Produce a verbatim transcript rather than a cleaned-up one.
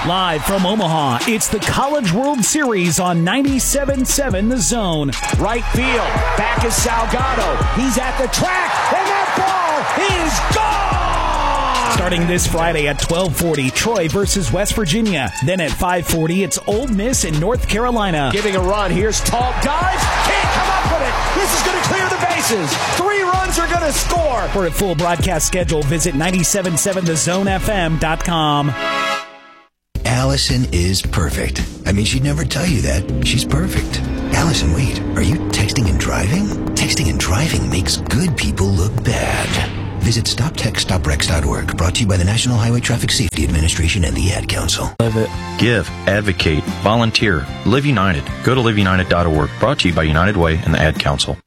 Live from Omaha, it's the College World Series on ninety-seven point seven The Zone. Right field, back is Salgado. He's at the track, and that ball is gone! Starting this Friday at twelve forty, Troy versus West Virginia. Then at five forty, it's Ole Miss and North Carolina. Giving a run, here's tall dive, can't come up with it. This is going to clear the bases. Three runs are going to score. For a full broadcast schedule, visit nine seven seven the zone f m dot com. Allison is perfect. I mean, she'd never tell you that. She's perfect. Allison, wait, are you texting and driving? Texting and driving makes good people look bad. Visit stop text stop rex dot org, brought to you by the National Highway Traffic Safety Administration and the Ad Council. Love it. Give, advocate, volunteer, Live United. Go to live united dot org, brought to you by United Way and the Ad Council.